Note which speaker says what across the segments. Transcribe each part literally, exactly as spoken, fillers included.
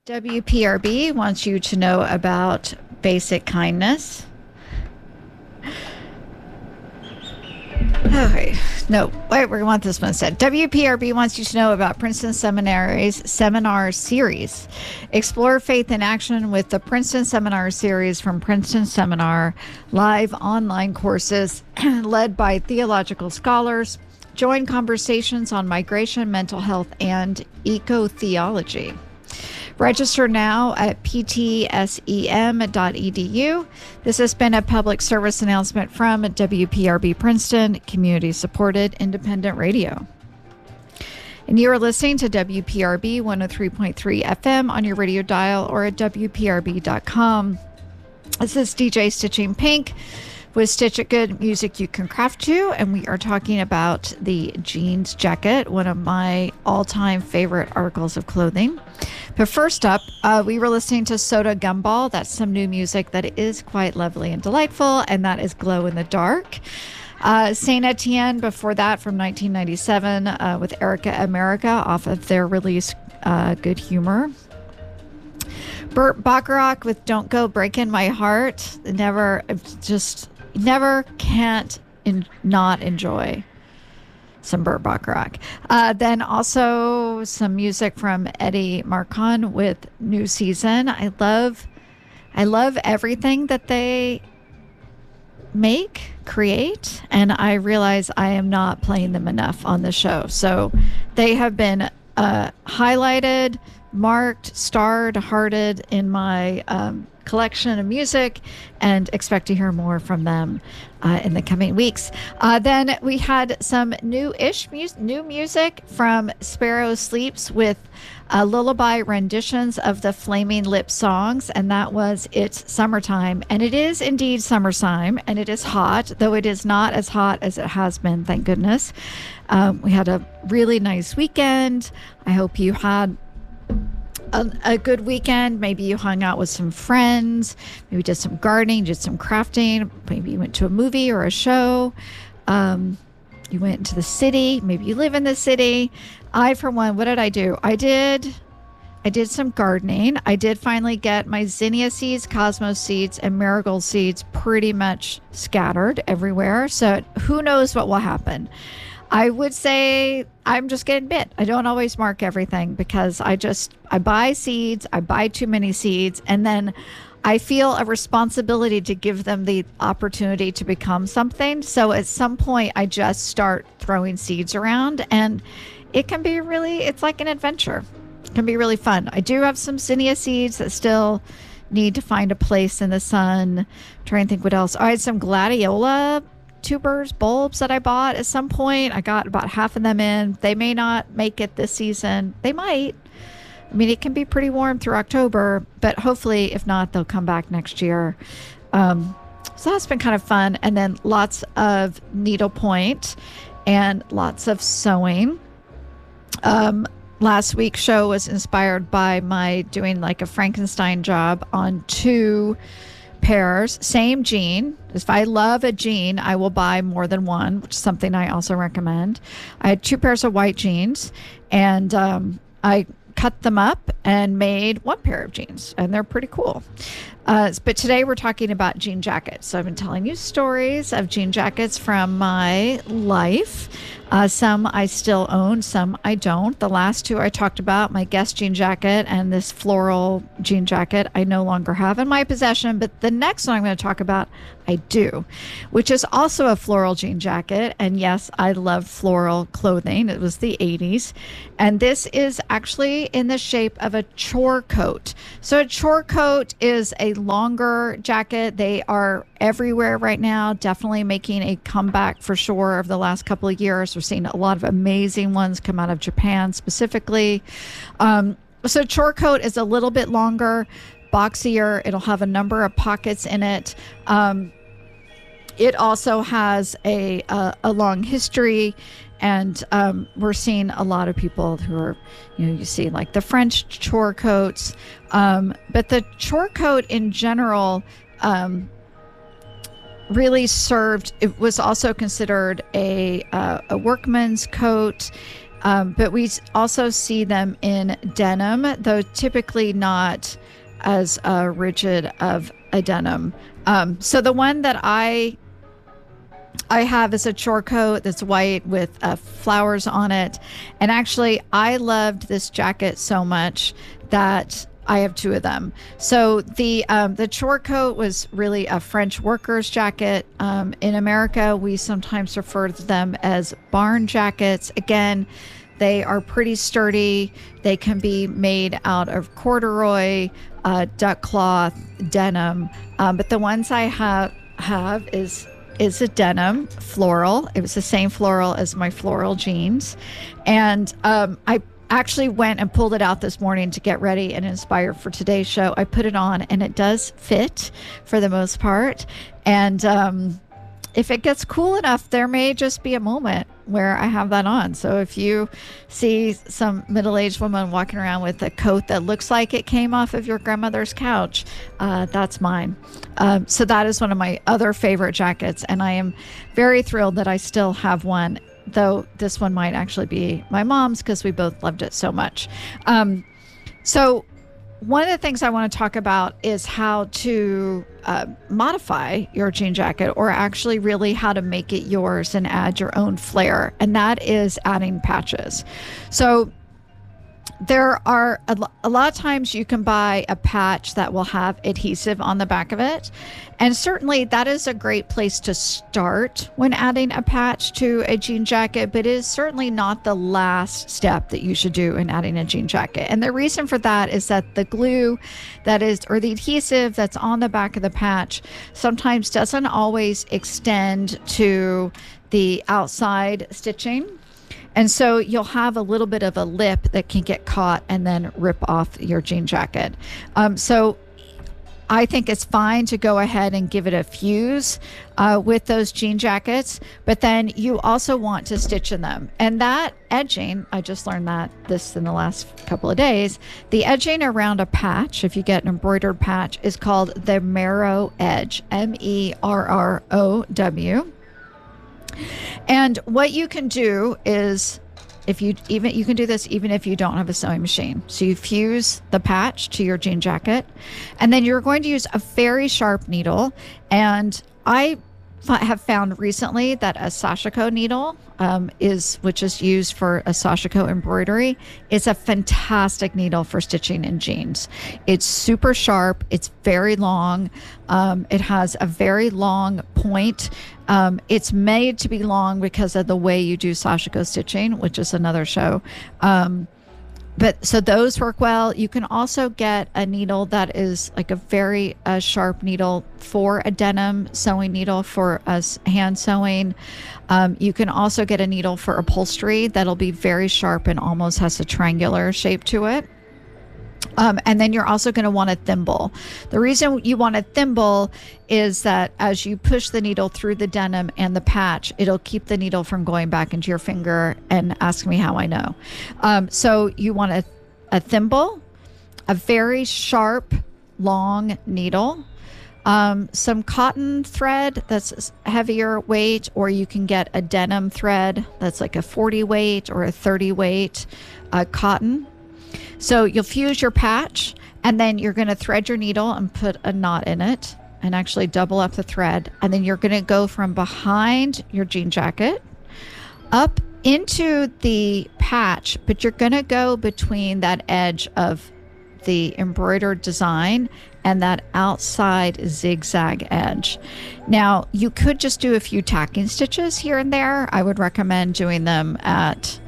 Speaker 1: W P R B wants you to know about basic kindness. Okay, no, wait, we want this one instead. W P R B wants you to know about Princeton Seminary's seminar series. Explore faith in action with the Princeton Seminar series from Princeton Seminar, live online courses led by theological scholars. Join conversations on migration, mental health, and eco-theology. Register now at p t s e m dot e d u. This has been a public service announcement from W P R B Princeton, community-supported independent radio. And you are listening to W P R B one oh three point three F M on your radio dial or at w p r b dot com. This is D J Stitching Pink with Stitch It Good, music you can craft to, and we are talking about the jeans jacket, one of my all-time favorite articles of clothing. But first up, uh, we were listening to Soda Gumball. That's some new music that is quite lovely and delightful, and that is Glow in the Dark. Uh, Saint Etienne before that from nineteen ninety-seven uh, with Erica America off of their release uh, Good Humor. Burt Bacharach with Don't Go Breaking My Heart. Never, just never can't in, not enjoy some Burt Bacharach. Uh, then also some music from Eddie Marcon with New Season. I love, I love everything that they make, create, and I realize I am not playing them enough on the show. So they have been uh, highlighted, marked, starred, hearted in my um, collection of music, and expect to hear more from them uh, in the coming weeks. Uh, then we had some new-ish mu- new music from Sparrow Sleeps with uh, lullaby renditions of the Flaming Lips songs, and that was It's Summertime. And it is indeed summertime, and it is hot, though it is not as hot as it has been, thank goodness. Um, we had a really nice weekend. I hope you had A, a good weekend. Maybe you hung out with some friends, maybe did some gardening, did some crafting, maybe you went to a movie or a show. Um, you went into the city, maybe you live in the city. I, for one, what did I do? I did, I did some gardening. I did finally get my zinnia seeds, cosmos seeds, and marigold seeds pretty much scattered everywhere. So who knows what will happen. I would say I'm just getting bit. I don't always mark everything because I just, I buy seeds, I buy too many seeds, and then I feel a responsibility to give them the opportunity to become something. So at some point, I just start throwing seeds around, and it can be really, it's like an adventure. It can be really fun. I do have some zinnia seeds that still need to find a place in the sun. I'm trying to think what else. I had some gladiola tubers, bulbs that I bought at some point. I got about half of them in. They may not make it this season. They might. I mean, it can be pretty warm through October, but hopefully, if not, they'll come back next year. Um, so that's been kind of fun. And then lots of needlepoint and lots of sewing. Um, last week's show was inspired by my doing like a Frankenstein job on two pairs, same jean. If I love a jean, I will buy more than one, which is something I also recommend. I had two pairs of white jeans, and um, I cut them up and made one pair of jeans, and they're pretty cool. Uh, but today we're talking about jean jackets. So I've been telling you stories of jean jackets from my life. Uh, some I still own, some I don't. The last two I talked about, my Guess jean jacket and this floral jean jacket, I no longer have in my possession. But the next one I'm going to talk about, I do, which is also a floral jean jacket. And yes, I love floral clothing. It was the eighties. And this is actually in the shape of a chore coat. So a chore coat is a longer jacket. They are everywhere right now, definitely making a comeback for sure over the last couple of years. We're seeing a lot of amazing ones come out of Japan specifically. Um, so chore coat is a little bit longer, boxier. It'll have a number of pockets in it. Um, it also has a, a, a long history. And um, we're seeing a lot of people who are, you know, you see like the French chore coats. Um, but the chore coat in general um, really served, it was also considered a, uh, a workman's coat. Um, but we also see them in denim, though typically not as uh, rigid of a denim. Um, so the one that I I have is a chore coat that's white with uh, flowers on it. And actually, I loved this jacket so much that I have two of them. So the um, the chore coat was really a French worker's jacket. Um, in America, we sometimes refer to them as barn jackets. Again, they are pretty sturdy. They can be made out of corduroy, uh, duck cloth, denim. Um, but the ones I have have is is a denim floral. It was the same floral as my floral jeans, and um, I actually went and pulled it out this morning to get ready and inspired for today's show. I put it on, and it does fit for the most part. And um, if it gets cool enough, there may just be a moment where I have that on. So if you see some middle-aged woman walking around with a coat that looks like it came off of your grandmother's couch, uh, that's mine. Um, so that is one of my other favorite jackets, and I am very thrilled that I still have one, though this one might actually be my mom's because we both loved it so much. Um, so one of the things I want to talk about is how to uh, modify your jean jacket, or actually really how to make it yours and add your own flair. And that is adding patches. So there are a, a lot of times you can buy a patch that will have adhesive on the back of it. And certainly that is a great place to start when adding a patch to a jean jacket, but it is certainly not the last step that you should do in adding a jean jacket. And the reason for that is that the glue that is, or the adhesive that's on the back of the patch sometimes doesn't always extend to the outside stitching. And so you'll have a little bit of a lip that can get caught and then rip off your jean jacket. Um, so I think it's fine to go ahead and give it a fuse uh, with those jean jackets, but then you also want to stitch in them. And that edging, I just learned that this in the last couple of days, the edging around a patch, if you get an embroidered patch, is called the Merrow edge, M E R R O W. And what you can do is, if you even you can do this even if you don't have a sewing machine. So you fuse the patch to your jean jacket, and then you're going to use a very sharp needle. And I have found recently that a Sashiko needle um, is, which is used for a Sashiko embroidery, is a fantastic needle for stitching in jeans. It's super sharp. It's very long. Um, it has a very long point. Um, it's made to be long because of the way you do Sashiko stitching, which is another show. Um, But so those work well. You can also get a needle that is like a very uh, sharp needle for a denim sewing needle for us hand sewing. Um, you can also get a needle for upholstery that'll be very sharp and almost has a triangular shape to it. Um, and then you're also going to want a thimble. The reason you want a thimble is that as you push the needle through the denim and the patch, it'll keep the needle from going back into your finger. And ask me how I know. Um, so you want a, a thimble, a very sharp, long needle, um, some cotton thread that's heavier weight, or you can get a denim thread that's like a forty weight or a thirty weight uh, cotton. So you'll fuse your patch, and then you're going to thread your needle and put a knot in it and actually double up the thread. And then you're going to go from behind your jean jacket up into the patch, but you're going to go between that edge of the embroidered design and that outside zigzag edge. Now, you could just do a few tacking stitches here and there. I would recommend doing them at,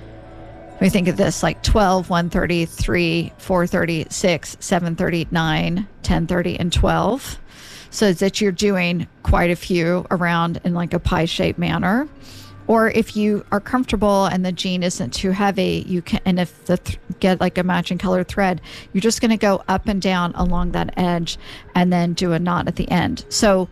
Speaker 1: we think of this like twelve, one thirty, three, four thirty, six, seven thirty, nine, ten thirty, and twelve. So that you're doing quite a few around in like a pie-shaped manner. Or if you are comfortable and the jean isn't too heavy, you can, and if the th- get like a matching color thread, you're just going to go up and down along that edge and then do a knot at the end. So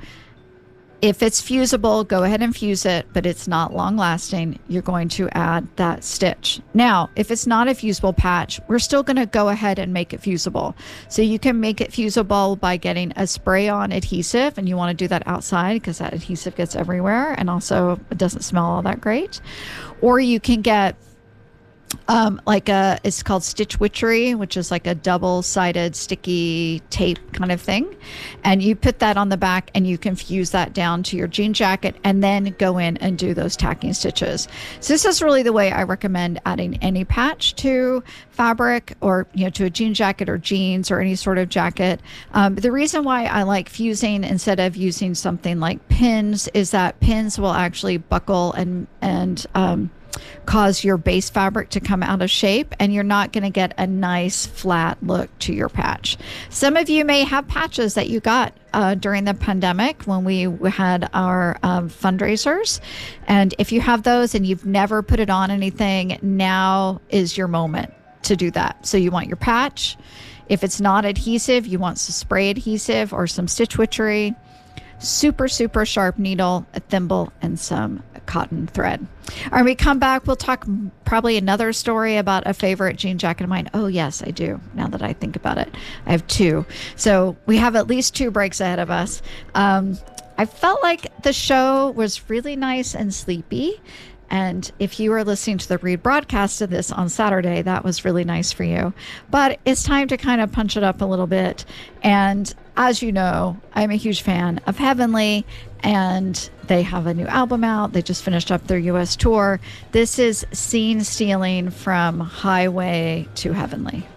Speaker 1: if it's fusible, go ahead and fuse it, but it's not long lasting. You're going to add that stitch. Now, if it's not a fusible patch, we're still going to go ahead and make it fusible. So you can make it fusible by getting a spray on adhesive, and you want to do that outside because that adhesive gets everywhere and also it doesn't smell all that great. Or you can get um, like a, it's called Stitch Witchery, which is like a double-sided sticky tape kind of thing. And you put that on the back and you can fuse that down to your jean jacket and then go in and do those tacking stitches. So this is really the way I recommend adding any patch to fabric, or, you know, to a jean jacket or jeans or any sort of jacket. Um, the reason why I like fusing instead of using something like pins is that pins will actually buckle and, and, um, cause your base fabric to come out of shape, and you're not going to get a nice flat look to your patch. Some of you may have patches that you got uh, during the pandemic when we had our um, fundraisers, and if you have those and you've never put it on anything, now is your moment to do that. So you want your patch. If it's not adhesive, you want some spray adhesive or some Stitch Witchery, super super sharp needle, a thimble, and some cotton thread. All right, when we come back, we'll talk probably another story about a favorite jean jacket of mine. Oh yes, I do, now that I think about it. I have two, so we have at least two breaks ahead of us. um I felt like the show was really nice and sleepy, and if you are listening to the rebroadcast of this on Saturday, that was really nice for you. But it's time to kind of punch it up a little bit. And as you know, I'm a huge fan of Heavenly, and they have a new album out. They just finished up their U S tour. This is Scene Stealing from Highway to Heavenly.